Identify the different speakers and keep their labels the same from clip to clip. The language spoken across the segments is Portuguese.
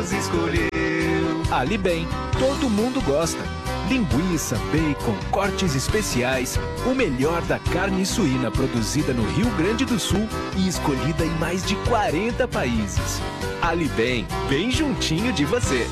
Speaker 1: Deus escolheu.
Speaker 2: Ali Bem, todo mundo gosta. Linguiça, bacon, cortes especiais, o melhor da carne suína produzida no Rio Grande do Sul e escolhida em mais de 40 países. Ali Bem, bem juntinho de você.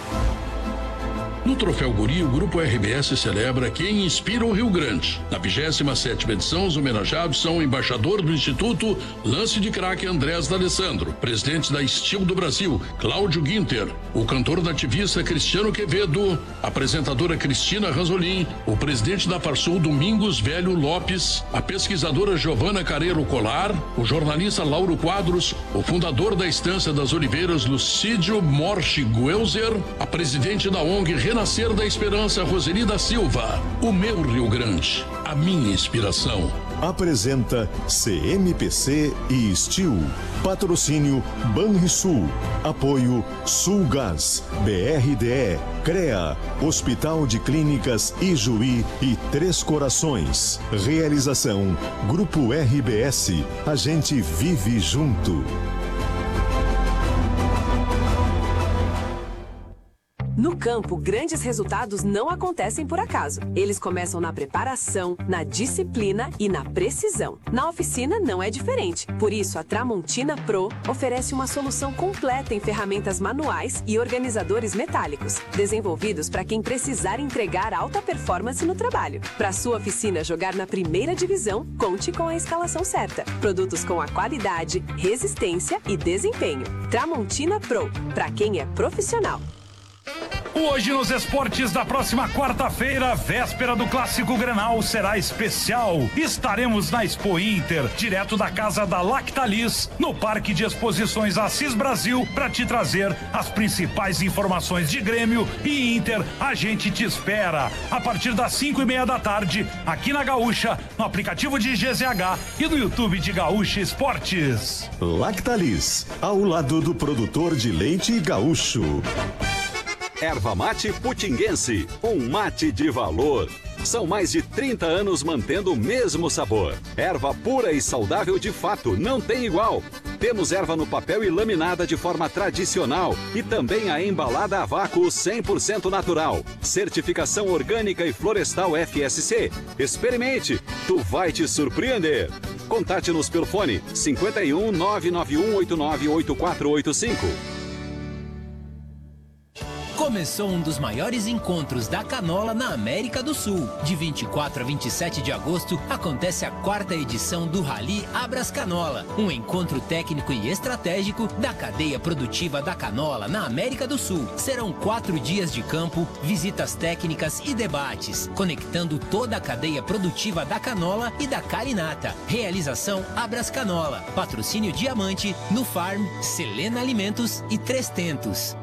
Speaker 3: No Troféu Guri, o Grupo RBS celebra quem inspira o Rio Grande. Na 27ª edição, os homenageados são o embaixador do Instituto Lance de Craque Andrés D'Alessandro, presidente da Steel do Brasil, Cláudio Guinter, o cantor nativista Cristiano Quevedo, a apresentadora Cristina Ranzolin, o presidente da Farsul Domingos Velho Lopes, a pesquisadora Giovana Careiro Colar, o jornalista Lauro Quadros, o fundador da Estância das Oliveiras Lucídio Morche Guelzer, a presidente da ONG Renascer da Esperança Roseli da Silva. O meu Rio Grande, a minha inspiração.
Speaker 4: Apresenta CMPC e Steel. Patrocínio Banrisul. Apoio Sulgás, BRDE, CREA, Hospital de Clínicas Ijuí e Três Corações. Realização Grupo RBS. A gente vive junto.
Speaker 5: No campo, grandes resultados não acontecem por acaso. Eles começam na preparação, na disciplina e na precisão. Na oficina não é diferente. Por isso, a Tramontina Pro oferece uma solução completa em ferramentas manuais e organizadores metálicos, desenvolvidos para quem precisar entregar alta performance no trabalho. Para sua oficina jogar na primeira divisão, conte com a escalação certa. Produtos com a qualidade, resistência e desempenho. Tramontina Pro, para quem é profissional.
Speaker 6: Hoje nos esportes da próxima quarta-feira, véspera do Clássico Grenal, será especial. Estaremos na Expo Inter, direto da casa da Lactalis, no Parque de Exposições Assis Brasil, para te trazer as principais informações de Grêmio e Inter. A gente te espera a partir das 5:30 da tarde, aqui na Gaúcha, no aplicativo de GZH e no YouTube de Gaúcha Esportes.
Speaker 4: Lactalis, ao lado do produtor de leite gaúcho.
Speaker 7: Erva Mate Putinguense, um mate de valor. São mais de 30 anos mantendo o mesmo sabor. Erva pura e saudável de fato, não tem igual. Temos erva no papel e laminada de forma tradicional e também a embalada a vácuo 100% natural. Certificação orgânica e florestal FSC. Experimente, tu vai te surpreender. Contate-nos pelo fone 51 991 89 8485.
Speaker 8: Começou um dos maiores encontros da canola na América do Sul. De 24 a 27 de agosto, acontece a 4ª edição do Rally Abras Canola, um encontro técnico e estratégico da cadeia produtiva da canola na América do Sul. Serão 4 dias de campo, visitas técnicas e debates, conectando toda a cadeia produtiva da canola e da carinata. Realização Abras Canola, patrocínio Diamante, No Farm, Selena Alimentos e Três Tentos.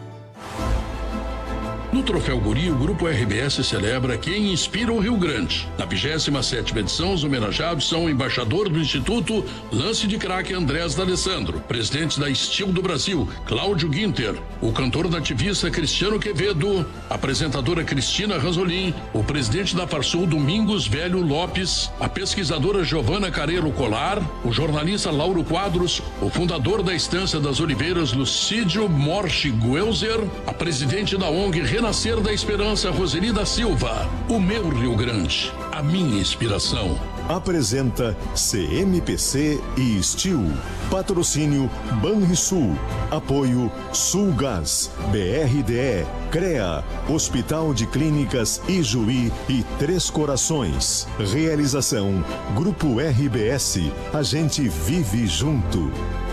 Speaker 3: No Troféu Guri, o Grupo RBS celebra quem inspira o Rio Grande. Na 27ª edição, os homenageados são o embaixador do Instituto Lance de Craque Andrés D'Alessandro, presidente da Steel do Brasil, Cláudio Guinter, o cantor nativista Cristiano Quevedo, a apresentadora Cristina Ranzolin, o presidente da Farsul Domingos Velho Lopes, a pesquisadora Giovana Careiro Colar, o jornalista Lauro Quadros, o fundador da Estância das Oliveiras Lucídio Morche Guelzer, a presidente da ONG Renascer da Esperança Roseli da Silva. O meu Rio Grande, a minha inspiração.
Speaker 4: Apresenta CMPC e Steel. Patrocínio Banrisul. Apoio Sulgás, BRDE, CREA, Hospital de Clínicas Ijuí e Três Corações. Realização Grupo RBS. A gente vive junto.